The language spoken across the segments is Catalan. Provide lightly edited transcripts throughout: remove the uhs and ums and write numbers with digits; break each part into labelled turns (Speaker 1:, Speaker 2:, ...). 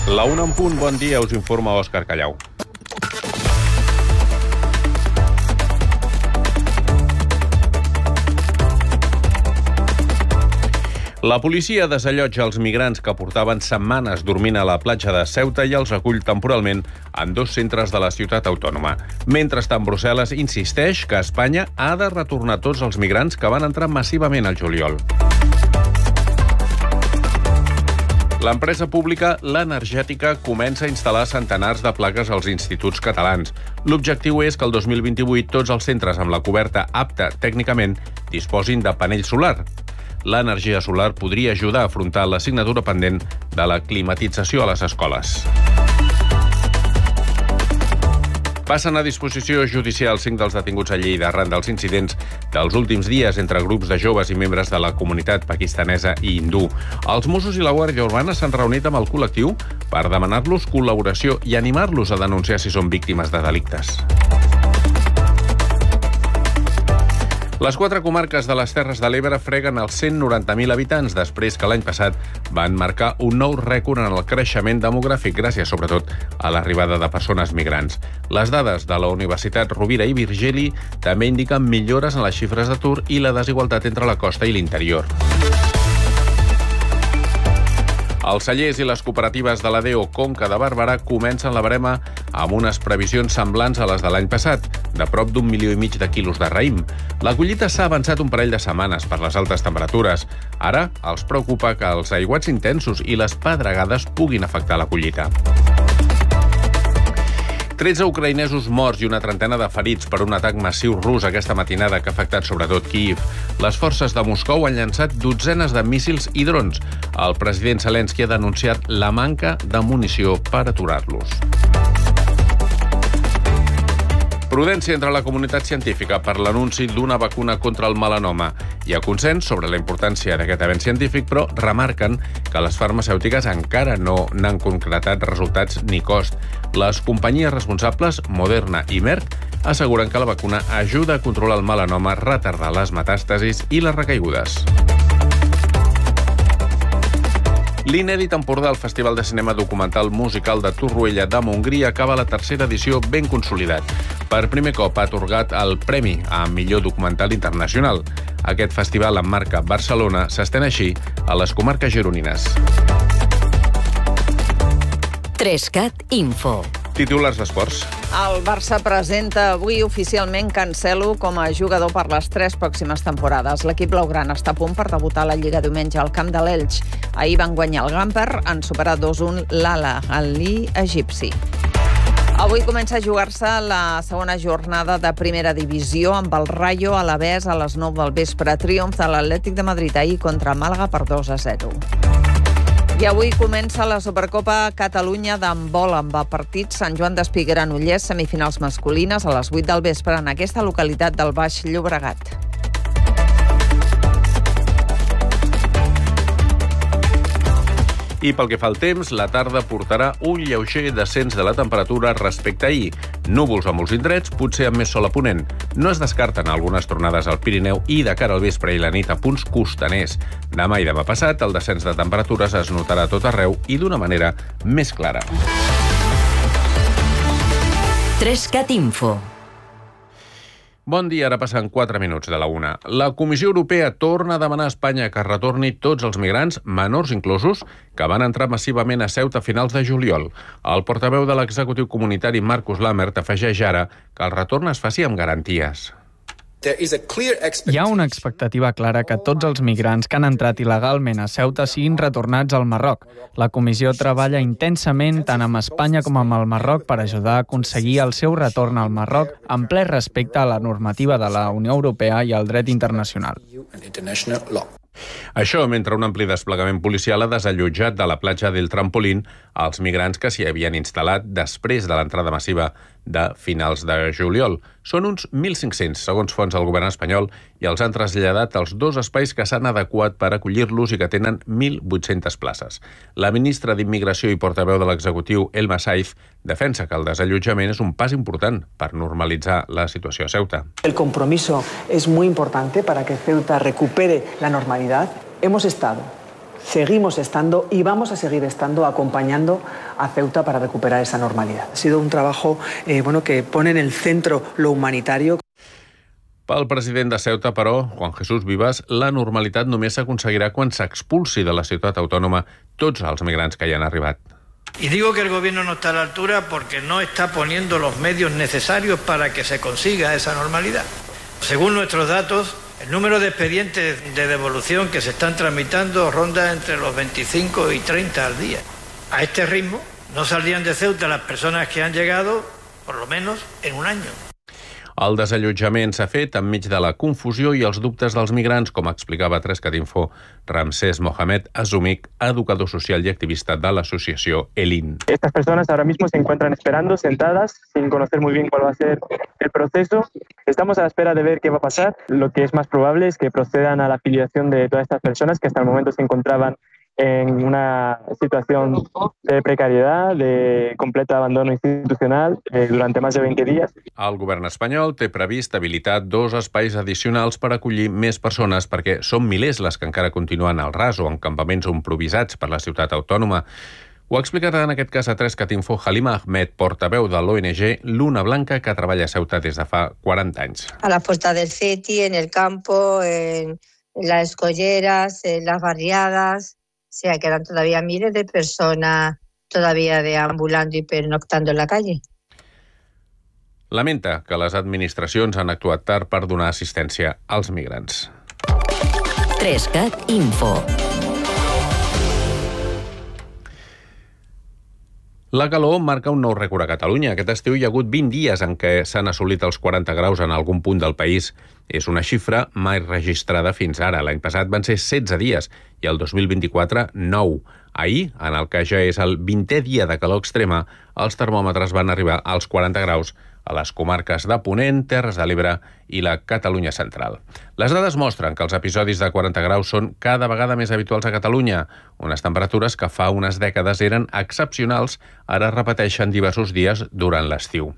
Speaker 1: La 1 en punt, bon dia, us informa Òscar Callau. La policia desallotja els migrants que portaven setmanes dormint a la platja de Ceuta i els acull temporalment en 2 centres de la ciutat autònoma. Mentrestant, Brussel·les insisteix que Espanya ha de retornar tots els migrants que van entrar massivament al juliol. L'empresa pública L'Energètica comença a instal·lar centenars de plaques als instituts catalans. L'objectiu és que el 2028 tots els centres amb la coberta apta tècnicament disposin de panell solar. L'energia solar podria ajudar a afrontar l'assignatura pendent de la climatització a les escoles. Passen a disposició judicial 5 dels detinguts a Lleida arran dels incidents dels últims dies entre grups de joves i membres de la comunitat pakistanesa i hindú. Els Mossos i la Guàrdia Urbana s'han reunit amb el col·lectiu per demanar-los col·laboració i animar-los a denunciar si són víctimes de delictes. Les 4 comarques de les Terres de l'Ebre freguen els 190.000 habitants després que l'any passat van marcar un nou rècord en el creixement demogràfic gràcies, sobretot, a l'arribada de persones migrants. Les dades de la Universitat Rovira i Virgili també indiquen millores en les xifres d'atur i la desigualtat entre la costa i l'interior. Els cellers i les cooperatives de l'ADEO Conca de Barberà comencen la barema amb unes previsions semblants a les de l'any passat, de prop d'1,5 milió de quilos de raïm. La collita s'ha avançat un parell de setmanes per les altes temperatures. Ara els preocupa que els aiguats intensos i les pedregades puguin afectar la collita. 13 ucraïnesos morts i una trentena de ferits per un atac massiu rus aquesta matinada que ha afectat sobretot Kíiv. Les forces de Moscou han llançat dotzenes de míssils i drons. El president Zelensky ha denunciat la manca de munició per aturar-los. Prudència entre la comunitat científica per l'anunci d'una vacuna contra el melanoma. Hi ha consens sobre la importància d'aquest avenç científic, però remarquen que les farmacèutiques encara no n'han concretat resultats ni cost. Les companyies responsables, Moderna i Merck, asseguren que la vacuna ajuda a controlar el melanoma, retardar les metàstasis i les recaigudes. L'Inèdit Empordà, el Festival de Cinema Documental Musical de Torroella de Montgrí, acaba la 3a edició ben consolidat. Per primer cop ha atorgat el Premi a Millor Documental Internacional. Aquest festival emmarca Barcelona s'estén així a les comarques gironines.
Speaker 2: 3CAT Info.
Speaker 1: Titulars d'esports.
Speaker 3: El Barça presenta avui oficialment Cancelo com a jugador per les 3 pròximes temporades. L'equip blaugrana està a punt per debutar a la Lliga diumenge al camp de l'Elx. Ahir van guanyar el Gamper en superar 2-1 l'Al-Ahly egipci. Avui comença a jugar-se la segona jornada de primera divisió amb el Rayo Alavés a les 9 del vespre. Triomf de l'Atlètic de Madrid ahir contra Màlaga per 2-0. I avui comença la Supercopa Catalunya d'handbol amb el partit Sant Joan d'Espí-Granollers, semifinals masculines a les 8 del vespre en aquesta localitat del Baix Llobregat.
Speaker 1: I pel que fa al temps, la tarda portarà un lleuger descens de la temperatura respecte a ahir. Núvols a molts indrets, potser amb més sol a ponent. No es descarten algunes tronades al Pirineu i de cara al vespre i la nit a punts costaners. Demà i demà passat, el descens de temperatures es notarà a tot arreu i d'una manera més clara.
Speaker 2: 3CAT Info.
Speaker 1: Bon dia, ara passen 4 minuts de la 1. La Comissió Europea torna a demanar a Espanya que retorni tots els migrants, menors inclosos, que van entrar massivament a Ceuta a finals de juliol. El portaveu de l'executiu comunitari Markus Lammert afegeix ara que el retorn es faci amb garanties.
Speaker 4: Hi ha una expectativa clara que tots els migrants que han entrat il·legalment a Ceuta siguin retornats al Marroc. La comissió treballa intensament tant amb Espanya com amb el Marroc per ajudar a aconseguir el seu retorn al Marroc en ple respecte a la normativa de la Unió Europea i al dret internacional.
Speaker 1: Això mentre un ampli desplegament policial ha desallotjat de la platja del Trampolín els migrants que s'hi havien instal·lat després de l'entrada massiva de finals de juliol. Són uns 1.500, segons fonts del govern espanyol, i els han traslladat als 2 espais que s'han adequat per acollir-los i que tenen 1.800 places. La ministra d'Immigració i portaveu de l'executiu, Elma Saiz, defensa que el desallotjament és un pas important per normalitzar la situació a Ceuta.
Speaker 5: El compromiso es muy importante para que Ceuta recupere la normalidad. Hemos estado seguimos estando y vamos a seguir estando acompañando a Ceuta para recuperar esa normalidad. Ha sido un trabajo que pone en el centro lo humanitario.
Speaker 1: Pel president de Ceuta, però, Juan Jesús Vivas, la normalitat només s'aconseguirà quan s'expulsi de la ciutat autònoma tots els migrants que hi han arribat.
Speaker 6: Y digo que el gobierno no está a la altura porque no está poniendo los medios necesarios para que se consiga esa normalidad. Según nuestros datos, el número de expedientes de devolución que se están tramitando ronda entre los 25 y 30 al día. A este ritmo, no saldrían de Ceuta las personas que han llegado, por lo menos, en un año.
Speaker 1: El desallotjament s'ha fet enmig de la confusió i els dubtes dels migrants, com explicava a 3cat Info Ramsés Mohamed Azumik, educador social y activista de la asociación ELIN.
Speaker 7: Estas personas ahora mismo se encuentran esperando, sentadas, sin conocer muy bien cuál va a ser el proceso. Estamos a la espera de ver qué va a pasar. Lo que es más probable es que procedan a la afiliación de todas estas personas que hasta el momento se encontraban en una situación de precariedad, de complet abandono institucional durant més de 20 dies.
Speaker 1: El govern espanyol té previst habilitar 2 espais addicionals per acollir més persones perquè són milers les que encara continuen al ras o en campaments improvisats per la ciutat autònoma. Ho ha explicat en aquest cas a 3cat Info Halima Ahmed, portaveu de l'ONG Luna Blanca, que treballa a Ceuta des de fa 40 anys.
Speaker 8: A la Puerta del Ceti, en el campo, en las escolleras, en las barriadas. O sea, quedan todavía miles de personas todavía deambulando y pernoctando en la calle.
Speaker 1: Lamenta que les administracions han actuat tard per donar assistència als migrants.
Speaker 2: 3cat Info.
Speaker 1: La calor marca un nou rècord a Catalunya. Aquest estiu hi ha hagut 20 dies en què s'han assolit els 40 graus en algun punt del país. És una xifra mai registrada fins ara. L'any passat van ser 16 dies i el 2024, 9. Ahir, en el que ja és el 20è dia de calor extrema, els termòmetres van arribar als 40 graus a les comarques de Ponent, Terres de l'Ebre i la Catalunya central. Les dades mostren que els episodis de 40 graus són cada vegada més habituals a Catalunya. Unes temperatures que fa unes dècades eren excepcionals, ara repeteixen diversos dies durant l'estiu.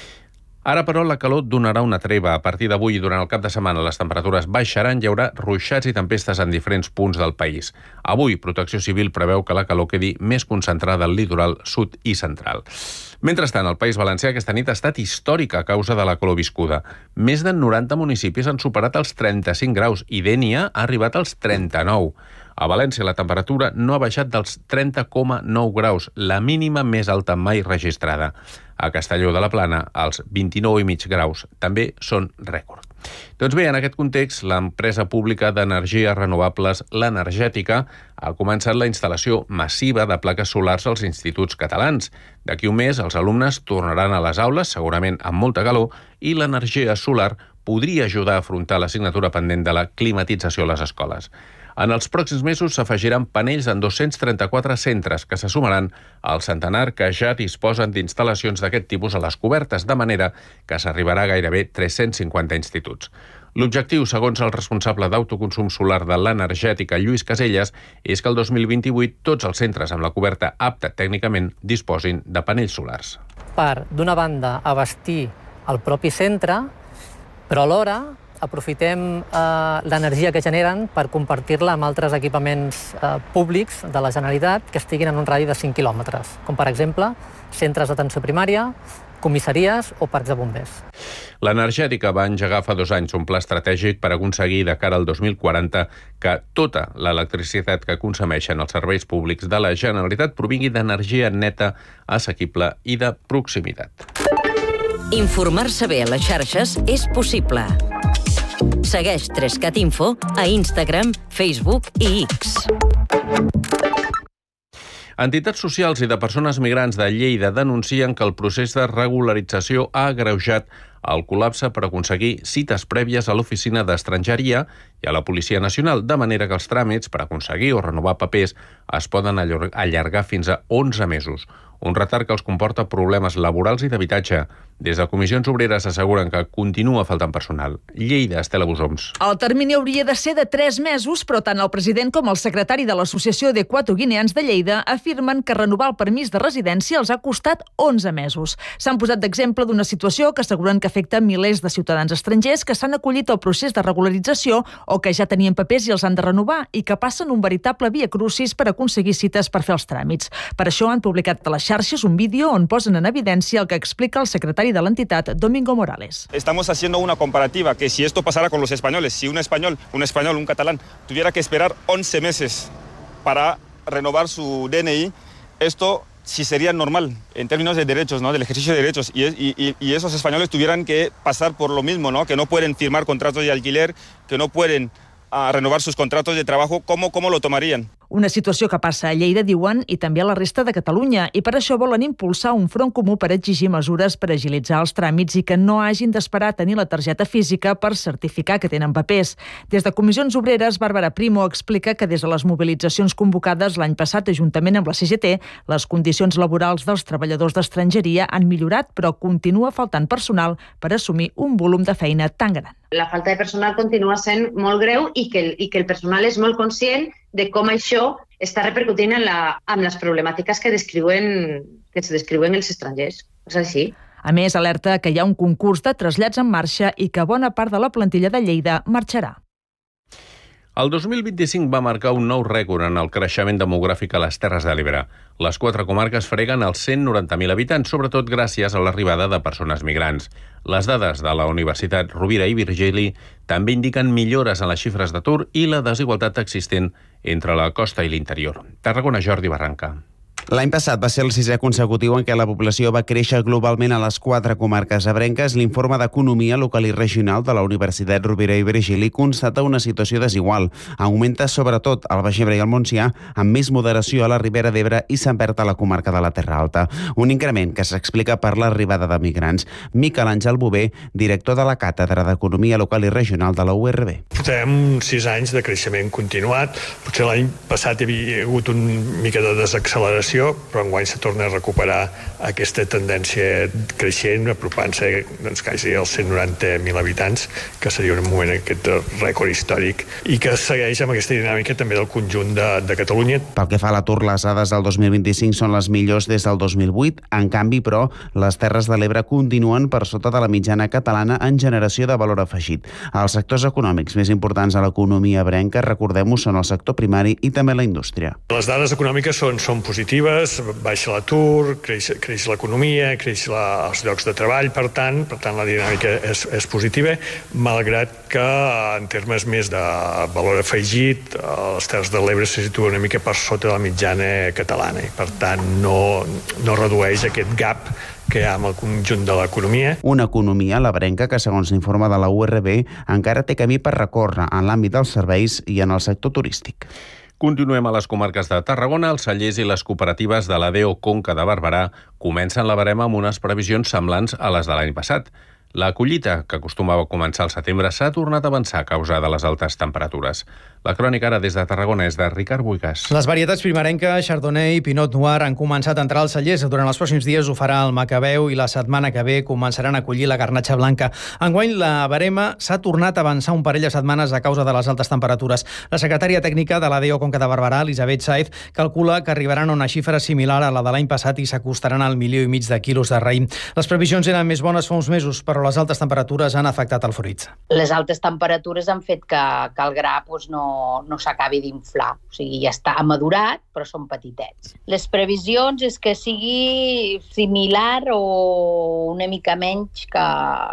Speaker 1: Ara, però, la calor donarà una treva. A partir d'avui i durant el cap de setmana les temperatures baixaran, hi haurà ruixats i tempestes en diferents punts del país. Avui, Protecció Civil preveu que la calor quedi més concentrada al litoral sud i central. Mentrestant, al País Valencià aquesta nit ha estat històrica a causa de la calor viscuda. Més de 90 municipis han superat els 35 graus i Dénia ha arribat als 39. A València la temperatura no ha baixat dels 30,9 graus, la mínima més alta mai registrada. A Castelló de la Plana, els 29,5 graus també són rècord. Doncs bé, en aquest context, l'empresa pública d'energies renovables, l'Energètica, ha començat la instal·lació massiva de plaques solars als instituts catalans. D'aquí un mes, els alumnes tornaran a les aules, segurament amb molta calor, i l'energia solar podria ajudar a afrontar l'assignatura pendent de la climatització a les escoles. En els pròxims mesos s'afegiran panells en 234 centres que se sumaran al centenar que ja disposen d'instal·lacions d'aquest tipus a les cobertes, de manera que s'arribarà a gairebé 350 instituts. L'objectiu, segons el responsable d'autoconsum solar de l'Energètica, Lluís Caselles, és que el 2028 tots els centres amb la coberta apta tècnicament disposin de panells solars.
Speaker 9: Per, d'una banda, abastir el propi centre, però alhora aprofitem l'energia que generen per compartir-la amb altres equipaments públics de la Generalitat que estiguin en un radi de 5 quilòmetres, com per exemple centres d'atenció primària, comissaries o parcs de bombers.
Speaker 1: L'Energètica va engegar fa 2 anys un pla estratègic per aconseguir de cara al 2040 que tota l'electricitat que consumeixen els serveis públics de la Generalitat provingui d'energia neta, assequible i de proximitat.
Speaker 2: Informar-se bé a les xarxes és possible. Segueix 3cat Info a Instagram, Facebook i X.
Speaker 1: Entitats socials i de persones migrants de Lleida denuncien que el procés de regularització ha agreujat el col·lapse per aconseguir cites prèvies a l'Oficina d'Estrangeria i a la Policia Nacional, de manera que els tràmits per aconseguir o renovar papers es poden allargar fins a 11 mesos. un retard que els comporta problemes laborals i d'habitatge. Des de Comissions Obreres asseguren que continua faltant personal. Lleida, Estela Busoms.
Speaker 10: El termini hauria de ser de 3 mesos, però tant el president com el secretari de l'Associació d'Equatoguineans de Lleida afirmen que renovar el permís de residència els ha costat 11 mesos. S'han posat d'exemple d'una situació que asseguren que afecta milers de ciutadans estrangers que s'han acollit al procés de regularització o que ja tenien papers i els han de renovar i que passen un veritable viacrucis per aconseguir cites per fer els tràmits. Per això han publicat a les xarxes un vídeo on posen en evidència el que explica el secretari de l'entitat, Domingo Morales.
Speaker 11: Estamos haciendo una comparativa que si esto pasara con los españoles, si un español, un catalán, tuviera que esperar 11 meses para renovar su DNI, esto sí sería normal en términos de derechos, ¿no? Del ejercicio de derechos, y esos españoles tuvieran que pasar por lo mismo, ¿no? Que no pueden firmar contratos de alquiler, que no pueden renovar sus contratos de trabajo, ¿cómo lo tomarían?
Speaker 10: Una situació que passa a Lleida, diuen, i també a la resta de Catalunya, i per això volen impulsar un front comú per exigir mesures per agilitzar els tràmits i que no hagin d'esperar a tenir la targeta física per certificar que tenen papers. Des de Comissions Obreres, Bàrbara Primo explica que des de les mobilitzacions convocades l'any passat juntament amb la CGT, les condicions laborals dels treballadors d'estrangeria han millorat, però continua faltant personal per assumir un volum de feina tan gran.
Speaker 12: La falta de personal continua sent molt greu i que el personal és molt conscient de com això està repercutint en les problemàtiques que es descriuen els estrangers. És així.
Speaker 10: A més, alerta que hi ha un concurs de trasllats en marxa i que bona part de la plantilla de Lleida marxarà.
Speaker 1: El 2025 va marcar un nou rècord en el creixement demogràfic a les Terres de l'Ebre. Les 4 comarques freguen els 190.000 habitants, sobretot gràcies a l'arribada de persones migrants. Les dades de la Universitat Rovira i Virgili també indiquen millores en les xifres d'atur i la desigualtat existent entre la costa i l'interior. Tarragona, Jordi Barranca.
Speaker 13: L'any passat va ser el 6è consecutiu en què la població va créixer globalment a les 4 comarques ebrenques. L'Informe d'Economia Local i Regional de la Universitat Rovira i Virgili constata una situació desigual. Augmenta sobretot al Baix Ebre i al Montsià, amb més moderació a la Ribera d'Ebre i Sant Berta a la comarca de la Terra Alta. Un increment que s'explica per l'arribada de migrants. Miquel Àngel Bové, director de la Càtedra d'Economia Local i Regional de la URB.
Speaker 14: Portem 6 anys de creixement continuat. Potser l'any passat hi havia hagut una mica de desacceleració, però enguany se torna a recuperar aquesta tendència creixent, apropant-se quasi als 190.000 habitants, que seria un moment aquest rècord històric, i que segueix amb aquesta dinàmica també del conjunt de Catalunya.
Speaker 13: Pel que fa a l'atur, les dades del 2025 són les millors des del 2008. En canvi, però, les Terres de l'Ebre continuen per sota de la mitjana catalana en generació de valor afegit. Els sectors econòmics més importants a l'economia ebrenca, recordem-ho, són el sector primari i també la indústria.
Speaker 14: Les dades econòmiques són positives, baixa l'atur, creix l'economia, creix els llocs de treball, per tant la dinàmica és positiva, malgrat que en termes més de valor afegit, les Terres de l'Ebre se situen una mica per sota de la mitjana catalana i per tant no redueix aquest gap que hi ha amb el conjunt de l'economia.
Speaker 13: Una economia, l'ebrenca, que segons l'informe de la URB encara té camí per recórrer en l'àmbit dels serveis i en el sector turístic.
Speaker 1: Continuem a les comarques de Tarragona. Els cellers i les cooperatives de l'ADEO Conca de Barberà comencen la barema amb unes previsions semblants a les de l'any passat. La collita, que acostumava a començar al setembre, s'ha tornat a avançar a causa de les altes temperatures. La crònica ara des de Tarragona és de Ricard Buigas.
Speaker 15: Les varietats primerenques, Chardonnay i Pinot Noir, han començat a entrar als cellers. Durant els pròxims dies ho farà el Macabeu i la setmana que ve començaran a collir la garnatxa blanca. Enguany, la barema s'ha tornat a avançar un parell de setmanes a causa de les altes temperatures. La secretària tècnica de l'ADEO Conca de Barberà, Elisabet Saez, calcula que arribaran a una xifra similar a la de l'any passat i s'acostaran al 1,5 milió de quilos de raïm. Les previsions eren més bones fa uns mesos, però les altes temperatures han afectat el fruit.
Speaker 16: Les altes temperatures han fet que el gra no s'acabi d'inflar. O sigui, ja està madurat, però són petitets. Les previsions és que sigui similar o una mica menys que...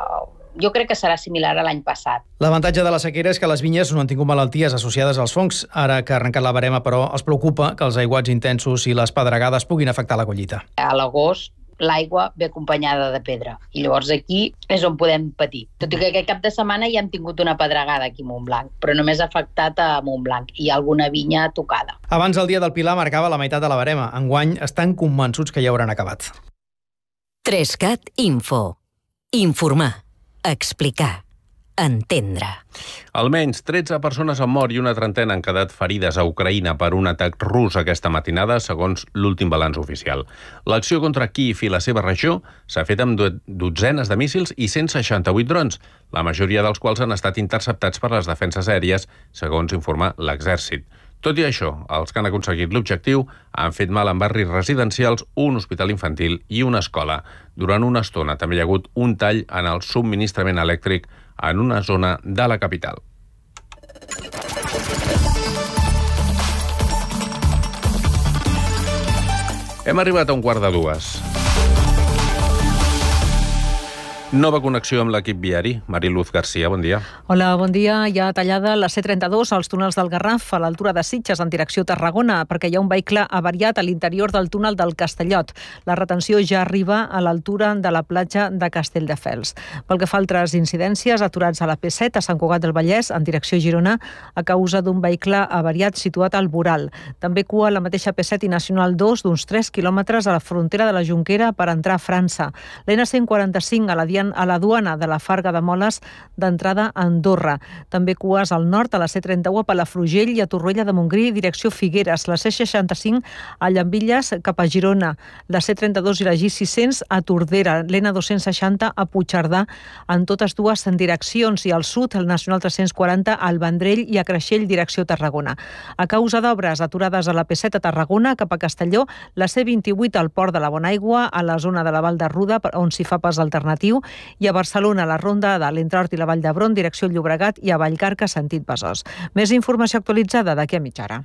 Speaker 16: Jo crec que serà similar a l'any passat.
Speaker 15: L'avantatge de la sequera és que les vinyes no han tingut malalties associades als fongs. Ara que ha arrencat la barema, però, els preocupa que els aiguats intensos i les pedregades puguin afectar la collita.
Speaker 16: A l'agost l'aigua ve acompanyada de pedra i llavors aquí és on podem patir. Tot i que aquest cap de setmana ja hem tingut una pedregada aquí a Montblanc, però només ha afectat a Montblanc i alguna vinya tocada.
Speaker 15: Abans el dia del Pilar marcava la meitat de la barema. Enguany estan convençuts que ja hauran acabat.
Speaker 2: 3CAT Info. Informar. Explicar. entendre.
Speaker 1: Almenys 13 persones han mort i una trentena han quedat ferides a Ucraïna per un atac rus aquesta matinada, segons l'últim balanç oficial. L'acció contra Kíiv i la seva regió s'ha fet amb dotzenes de míssils i 168 drons, la majoria dels quals han estat interceptats per les defenses aèries, segons informa l'exèrcit. Tot i això, els que han aconseguit l'objectiu han fet mal en barris residencials, un hospital infantil i una escola. Durant una estona també hi ha hagut un tall en el subministrament elèctric en una zona de la capital. Hem arribat a 1:15. Nova connexió amb l'equip viari. Mariluz Garcia, bon dia.
Speaker 17: Hola, bon dia. Hi ha tallada la C32 als túnels del Garraf a l'altura de Sitges en direcció Tarragona perquè hi ha un vehicle avariat a l'interior del túnel del Castellot. La retenció ja arriba a l'altura de la platja de Castelldefels. Pel que fa a altres incidències, aturats a la P7 a Sant Cugat del Vallès en direcció Girona a causa d'un vehicle avariat situat al Boral. També cua a la mateixa P7 i Nacional 2 d'uns 3 quilòmetres a la frontera de la Jonquera per entrar a França. L'N145 a la duana de la Farga de Moles d'entrada a Andorra. També cues al nord a la C31 a Palafrugell i a Torroella de Montgrí direcció Figueres, la C65 a Llambilles cap a Girona, la C32 i la G600 a Tordera, l'N260 a Puigcerdà en totes dues direccions i al sud el Nacional 340 al Vendrell i a Creixell direcció Tarragona. A causa d'obres aturades a la P7 a Tarragona cap a Castelló, la C28 al Port de la Bonaigua a la zona de la Val de Ruda on s'hi fa pas alternatiu i a Barcelona, la ronda de l'Entrort i la Vall d'Hebron, direcció Llobregat i a Vallcarca, sentit Besòs. Més informació actualitzada d'aquí a mitja hora.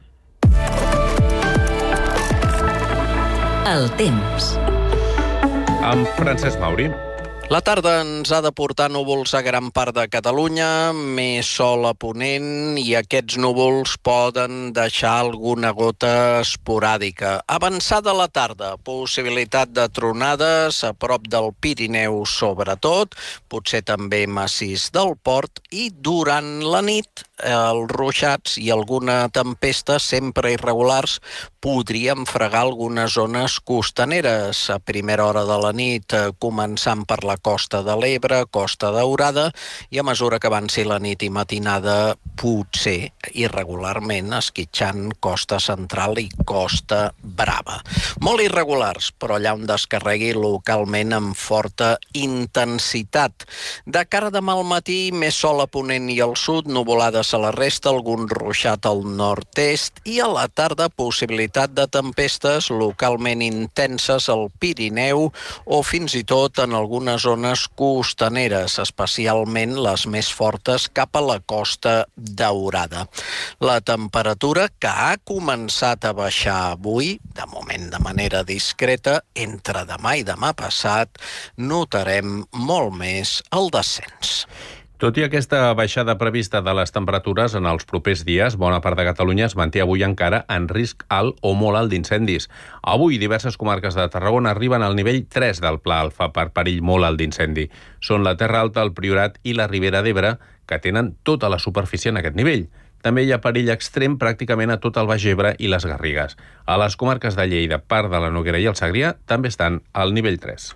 Speaker 2: El temps.
Speaker 1: Amb Francesc Mauri.
Speaker 18: La tarda ens ha de portar núvols a gran part de Catalunya, més sol a ponent i aquests núvols poden deixar alguna gota esporàdica. Avançada la tarda, possibilitat de tronades a prop del Pirineu sobretot, potser també massís del Port i durant la nit els ruixats i alguna tempesta sempre irregulars podrien fregar algunes zones costaneres a primera hora de la nit, començant per la Costa de l'Ebre, Costa Daurada, i a mesura que avanci la nit i matinada, potser irregularment esquitxant Costa Central i Costa Brava. Molt irregulars, però allà on descarregui localment amb forta intensitat. De cara demà al matí, més sol a ponent i al sud, nuvolades a la resta, algun ruixat al nord-est i a la tarda possibilitat de tempestes localment intenses al Pirineu o fins i tot en algunes zones costaneres, especialment les més fortes cap a la Costa Daurada. La temperatura que ha començat a baixar avui, de moment de manera discreta, entre demà i demà passat notarem molt més el descens.
Speaker 1: Tot i aquesta baixada prevista de les temperatures en els propers dies, bona part de Catalunya es manté avui encara en risc alt o molt alt d'incendis. Avui diverses comarques de Tarragona arriben al nivell 3 del Pla Alfa per perill molt alt d'incendi. Són la Terra Alta, el Priorat i la Ribera d'Ebre, que tenen tota la superfície en aquest nivell. També hi ha perill extrem pràcticament a tot el Baix Ebre i les Garrigues. A les comarques de Lleida, part de la Noguera i el Segrià també estan al nivell 3.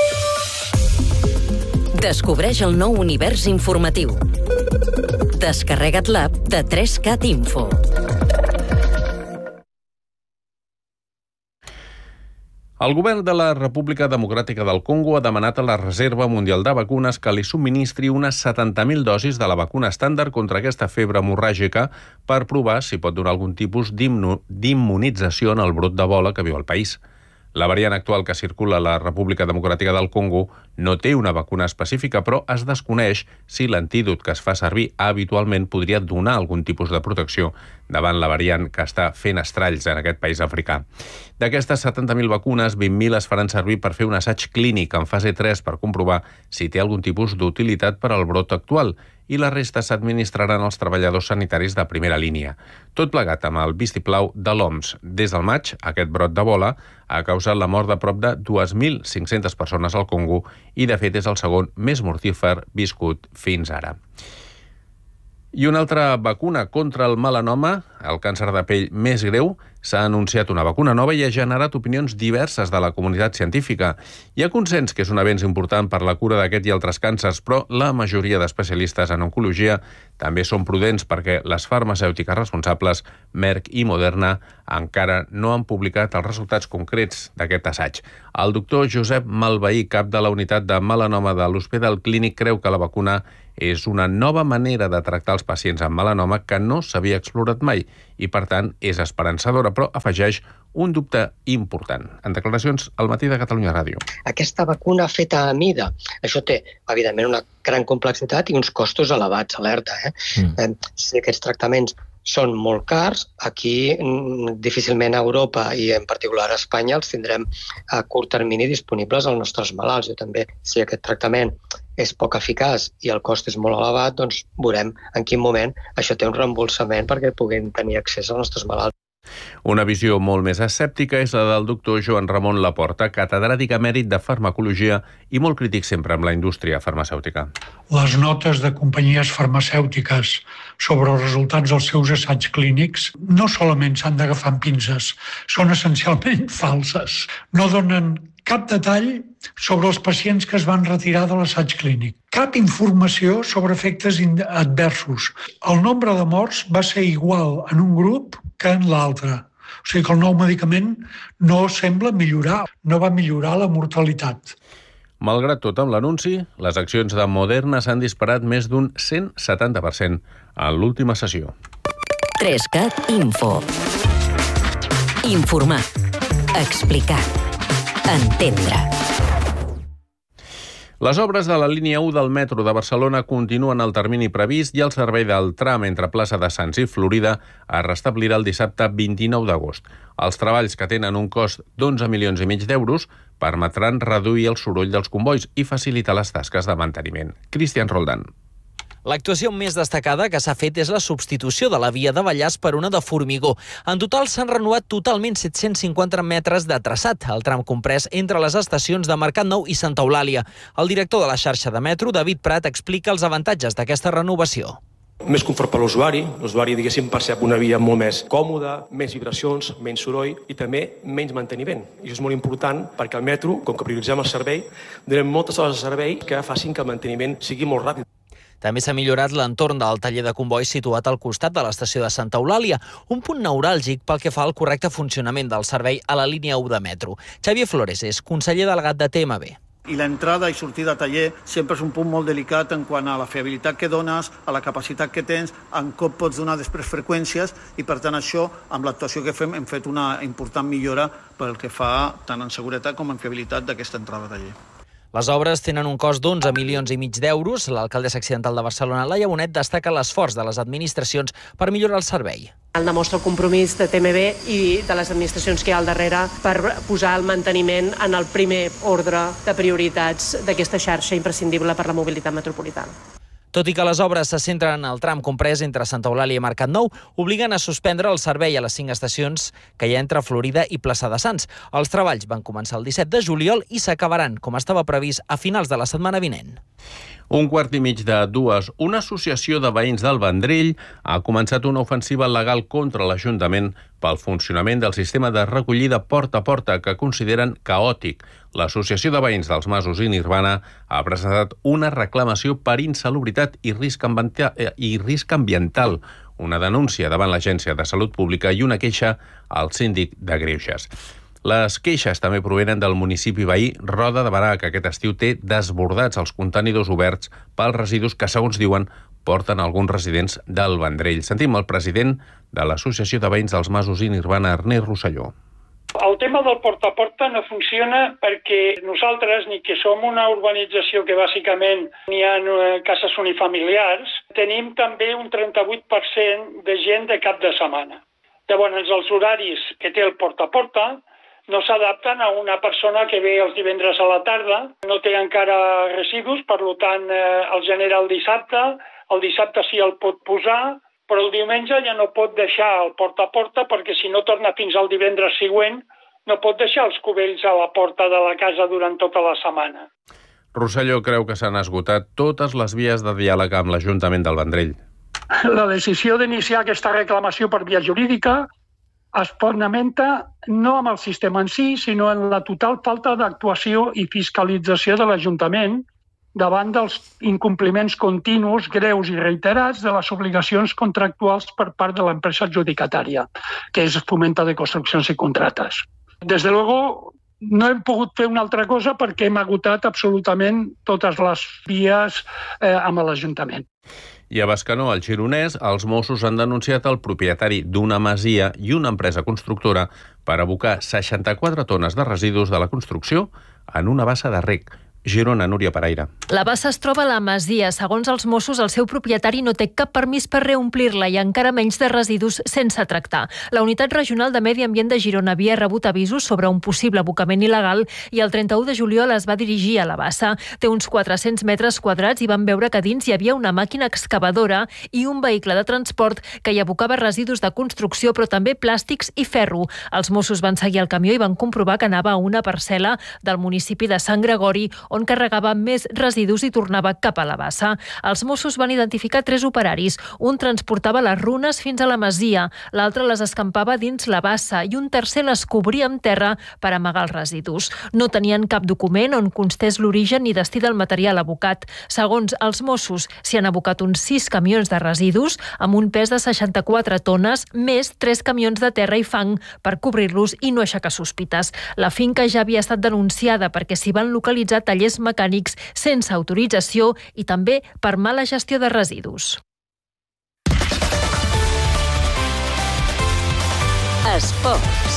Speaker 2: Descobreix el nou univers informatiu. Descarrega't l'app de 3CAT Info.
Speaker 1: El govern de la República Democràtica del Congo ha demanat a la Reserva Mundial de Vacunes que li subministri unes 70.000 dosis de la vacuna estàndard contra aquesta febre hemorràgica per provar si pot donar algun tipus d'immunització en el brot d'Ebola que viu al país. La variant actual que circula a la República Democràtica del Congo no té una vacuna específica, però es desconeix si l'antídot que es fa servir habitualment podria donar algun tipus de protecció davant la variant que està fent estralls en aquest país africà. D'aquestes 70.000 vacunes, 20.000 es faran servir per fer un assaig clínic en fase 3 per comprovar si té algun tipus d'utilitat per al brot actual i la resta s'administraran als treballadors sanitaris de primera línia. Tot plegat amb el vistiplau de l'OMS. Des del maig, aquest brot d'Ebola ha causat la mort de prop de 2.500 persones al Congo i, de fet, és el segon més mortífer viscut fins ara. I una altra vacuna contra el melanoma, el càncer de pell més greu, s'ha anunciat una vacuna nova i ha generat opinions diverses de la comunitat científica. Hi ha consens que és un avenç important per la cura d'aquest i altres càncers, però la majoria d'especialistes en oncologia també són prudents perquè les farmacèutiques responsables, Merck i Moderna, encara no han publicat els resultats concrets d'aquest assaig. El doctor Josep Malveí, cap de la unitat de melanoma de l'Hospital Clínic, creu que la vacuna és una nova manera de tractar els pacients amb melanoma que no s'havia explorat mai i, per tant, és esperançadora, però afegeix un dubte important. En declaracions al Matí de Catalunya Ràdio.
Speaker 19: Aquesta vacuna feta a mida, això té, evidentment, una gran complexitat i uns costos elevats, alerta. Si aquests tractaments són molt cars, aquí difícilment a Europa i en particular a Espanya els tindrem a curt termini disponibles als nostres malalts. I també, si aquest tractament és poc eficaç i el cost és molt elevat, doncs veurem en quin moment això té un reembolsament perquè puguin tenir accés als nostres malalts.
Speaker 1: Una visió molt més escèptica és la del doctor Joan Ramon Laporta, catedràtic emèrit de farmacologia i molt crític sempre amb la indústria farmacèutica.
Speaker 20: Les notes de companyies farmacèutiques sobre els resultats dels seus assaigs clínics no solament s'han d'agafar amb pinces, són essencialment falses. No donen cap detall sobre els pacients que es van retirar de l'assaig clínic. Cap informació sobre efectes adversos. El nombre de morts va ser igual en un grup que en l'altre. O sigui que el nou medicament no sembla millorar, no va millorar la mortalitat.
Speaker 1: Malgrat tot, amb l'anunci, les accions de Moderna s'han disparat més d'un 170% en l'última sessió.
Speaker 2: 3CAT Info. Informar. Explicar. Entendre.
Speaker 1: Les obres de la línia 1 del metro de Barcelona continuen al termini previst i el servei del tram entre plaça de Sants i Florida es restablirà el dissabte 29 d'agost. Els treballs, que tenen un cost d'11,5 milions d'euros, permetran reduir el soroll dels combois i facilitar les tasques de manteniment. Cristian Roldán.
Speaker 21: L'actuació més destacada que s'ha fet és la substitució de la via de Vallès per una de formigó. En total s'han renovat totalment 750 metres de traçat, el tram comprès entre les estacions de Mercat Nou i Santa Eulàlia. El director de la xarxa de metro, David Prat, explica els avantatges d'aquesta renovació.
Speaker 22: Més confort per l'usuari, diguéssim, percep una via molt més còmoda, menys vibracions, menys soroll i també menys manteniment. I això és molt important perquè al metro, com que prioritzem el servei, donem moltes hores de servei que facin que el manteniment sigui molt ràpid.
Speaker 21: També s'ha millorat l'entorn del taller de combois situat al costat de l'estació de Santa Eulàlia, un punt neuràlgic pel que fa al correcte funcionament del servei a la línia 1 de metro. Xavier Flores és conseller delegat de TMB.
Speaker 23: I l'entrada i sortida a taller sempre és un punt molt delicat en quant a la fiabilitat que dones, a la capacitat que tens, en com pots donar després freqüències i per tant això, amb l'actuació que fem, hem fet una important millora pel que fa tant en seguretat com en fiabilitat d'aquesta entrada a taller.
Speaker 21: Les obres tenen un cost d'11,5 milions d'euros. L'alcaldessa accidental de Barcelona, Laia Bonet, destaca l'esforç de les administracions per millorar el servei.
Speaker 24: El demostra el compromís de TMB i de les administracions que hi ha al darrere per posar el manteniment en el primer ordre de prioritats d'aquesta xarxa imprescindible per la mobilitat metropolitana.
Speaker 21: Tot i que les obres se centren en el tram comprès entre Santa Eulàlia i Mercat Nou, obliguen a suspendre el servei a les 5 estacions que hi ha entre Florida i Plaça de Sants. Els treballs van començar el 17 de juliol i s'acabaran, com estava previst, a finals de la setmana vinent.
Speaker 1: 1:15 una associació de veïns del Vendrell ha començat una ofensiva legal contra l'Ajuntament pel funcionament del sistema de recollida porta a porta que consideren caòtic. L'Associació de Veïns dels Masos i Nirvana ha presentat una reclamació per insalubritat i risc ambiental, una denúncia davant l'Agència de Salut Pública i una queixa al síndic de Greuges. Les queixes també provenen del municipi veí Roda de Barà, que aquest estiu té desbordats els contenidors oberts pels residus que, segons diuen, porten alguns residents del Vendrell. Sentim el president de l'Associació de Veïns dels Masos i Nirvana, Ernest Rosselló.
Speaker 25: El tema del porta a porta no funciona perquè nosaltres, ni que som una urbanització que bàsicament n'hi ha cases unifamiliars, tenim també un 38% de gent de cap de setmana. Llavors, els horaris que té el porta a porta no s'adapten a una persona que ve els divendres a la tarda, no té encara residus, per tant el genera el dissabte sí el pot posar, però el diumenge ja no pot deixar el porta a porta perquè si no torna fins al divendres següent no pot deixar els cubells a la porta de la casa durant tota la setmana.
Speaker 1: Rosselló creu que s'han esgotat totes les vies de diàleg amb l'Ajuntament del Vendrell.
Speaker 25: La decisió d'iniciar aquesta reclamació per via jurídica es fonamenta no amb el sistema en si, sinó en la total falta d'actuació i fiscalització de l'Ajuntament davant dels incompliments continus, greus i reiterats de les obligacions contractuals per part de l'empresa adjudicatària, que és Fomento de Construccions i Contrates. Desde luego, no hem pogut fer una altra cosa perquè hem agotat absolutament totes les vies amb l'Ajuntament.
Speaker 1: I a Bescanó, al Gironès, els Mossos han denunciat el propietari d'una masia i una empresa constructora per abocar 64 tones de residus de la construcció en una bassa de rec. Girona, Núria Paraire.
Speaker 3: La bassa es troba a la masia. Segons els Mossos, el seu propietari no té cap permís per reomplir-la i encara menys de residus sense tractar. La Unitat Regional de Medi Ambient de Girona havia rebut avisos sobre un possible abocament il·legal i el 31 de juliol es va dirigir a la bassa. Té uns 400 metres quadrats i van veure que dins hi havia una màquina excavadora i un vehicle de transport que hi abocava residus de construcció, però també plàstics i ferro. Els Mossos van seguir el camió i van comprovar que anava a una parcel·la del municipi de Sant Gregori, on carregava més residus i tornava cap a la bassa. Els Mossos van identificar 3 operaris. Un transportava les runes fins a la masia, l'altre les escampava dins la bassa i un tercer les cobria amb terra per amagar els residus. No tenien cap document on constés l'origen ni destí del material abocat. Segons els Mossos, s'hi han abocat uns 6 camions de residus amb un pes de 64 tones, més 3 camions de terra i fang per cobrir-los i no aixecar sospites. La finca ja havia estat denunciada perquè s'hi van localitzar tallers mecànics sense autorització i també per mala gestió de residus.
Speaker 2: Esports.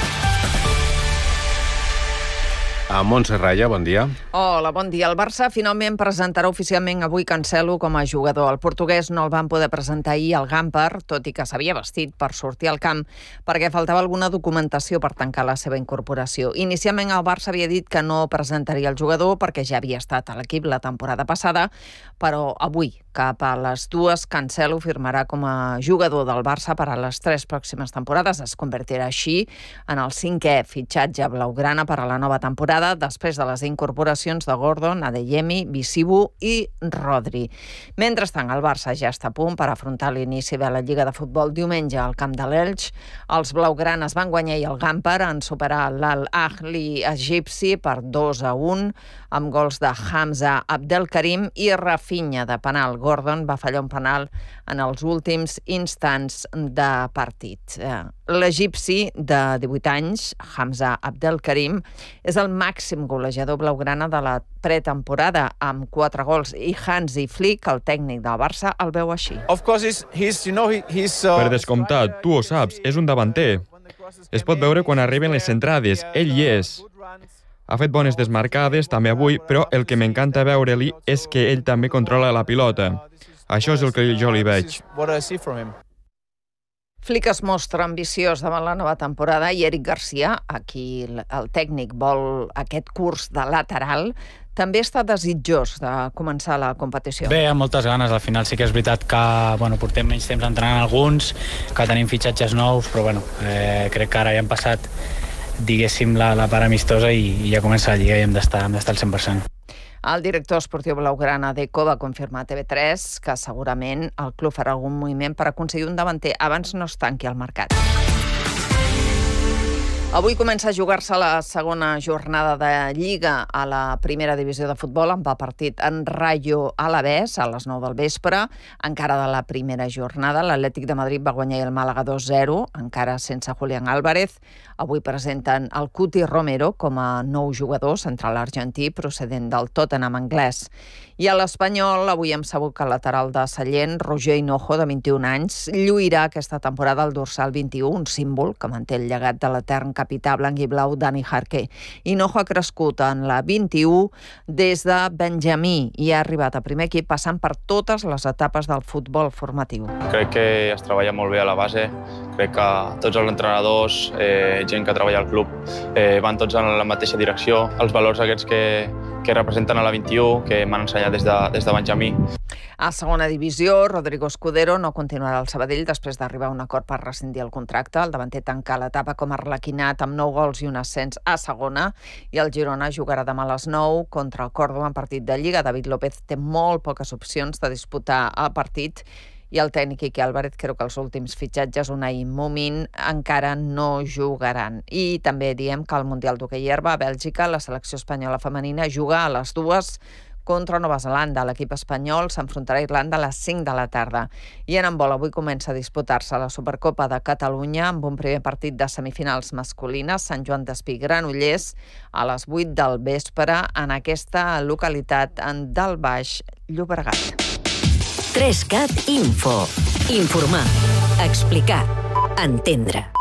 Speaker 1: A Montse Raya, bon dia.
Speaker 4: Hola, bon dia. El Barça finalment presentarà oficialment avui Cancelo com a jugador. El portuguès no el van poder presentar ahir al Gamper, tot i que s'havia vestit per sortir al camp, perquè faltava alguna documentació per tancar la seva incorporació. Inicialment el Barça havia dit que no presentaria el jugador perquè ja havia estat a l'equip la temporada passada, però avui, cap a les 2, Cancelo firmarà com a jugador del Barça per a les 3 pròximes temporades. Es convertirà així en el 5è fitxatge blaugrana per a la nova temporada, després de les incorporacions de Gordon, Adeyemi, Bisibu i Rodri. Mentrestant, el Barça ja està a punt per afrontar l'inici de la Lliga de Futbol diumenge al camp de l'Elx. Els blaugranes van guanyar el Gamper en superar l'Al-Ahli egipci per 2-1 amb gols de Hamza Abdelkarim i Rafinha de penal. Gordon va fallar un penal en els últims instants de partit. L'egipci de 18 anys, Hamza Abdelkarim, és el màxim golejador blaugrana de la pretemporada amb 4 gols i Hansi Flick, el tècnic del Barça, el veu així.
Speaker 5: Per descomptat, tu ho saps, és un davanter. Es pot veure quan arriben les centrades, ell hi és. Ha fet bones desmarcades també avui, però el que m'encanta veure-li és que ell també controla la pilota. Això és el que jo li veig.
Speaker 4: Flick es mostra ambiciós davant la nova temporada i Eric Garcia, a qui el tècnic vol aquest curs de lateral, també està desitjós de començar la competició.
Speaker 6: Bé, amb moltes ganes. Al final sí que és veritat que portem menys temps entrenant alguns, que tenim fitxatges nous, però crec que ara ja hem passat, diguéssim, la part amistosa i ja comença la Lliga i hem d'estar al 100%.
Speaker 4: El director esportiu blaugrana Deco va confirmar a TV3 que segurament el club farà algun moviment per aconseguir un davanter abans no es tanqui el mercat. Avui comença a jugar-se la segona jornada de Lliga a la primera divisió de futbol amb el partit en Rayo Alavés a les 9 del vespre. Encara de la primera jornada, l'Atlètic de Madrid va guanyar el Màlaga 2-0, encara sense Julián Álvarez. Avui presenten el Cuti Romero com a nou jugador central argentí procedent del Tottenham anglès. I a l'Espanyol, avui hem sabut que el lateral de Sallent, Roger Hinojo, de 21 anys, lluirà aquesta temporada al dorsal 21, un símbol que manté el llegat de l'etern capità blanc i blau Dani Jarque. Hinojo ha crescut en la 21 des de Benjamí i ha arribat a primer equip passant per totes les etapes del futbol formatiu.
Speaker 7: Crec que es treballa molt bé a la base. Crec que tots els entrenadors, gent que treballa al club, van tots en la mateixa direcció. Els valors aquests que representen a la 21, que m'han ensenyat des de Benjamí.
Speaker 4: A segona divisió, Rodrigo Escudero no continuarà al Sabadell després d'arribar a un acord per rescindir el contracte. El davanter tanca l'etapa com a arlequinat amb 9 gols i un ascens a segona i el Girona jugarà demà a les 9 contra el Córdoba en partit de Lliga. David López té molt poques opcions de disputar el partit i el tècnic Quique Álvarez. Crec que els últims fitxatges, Unai i Mumin, encara no jugaran. I també diem que al Mundial d'Hoquei Herba a Bèlgica la selecció espanyola femenina juga a les 2 contra Nova Zelanda. L'equip espanyol s'enfrontarà a Irlanda a les 5 de la tarda. I en handbol avui comença a disputar-se la Supercopa de Catalunya amb un primer partit de semifinals masculines, Sant Joan d'Espí Granollers, a les 8 del vespre en aquesta localitat del Baix Llobregat.
Speaker 2: 3CAT Info. Informar, explicar, entendre.